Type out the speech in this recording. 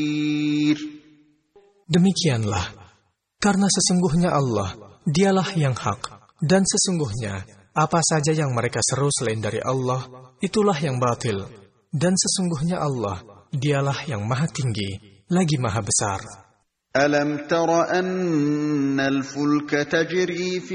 Demikianlah, karena sesungguhnya Allah, dialah yang hak, dan sesungguhnya apa saja yang mereka seru selain dari Allah, itulah yang batil. Dan sesungguhnya Allah, dialah yang maha tinggi, lagi maha besar. Alam tara anna al-fulka tajri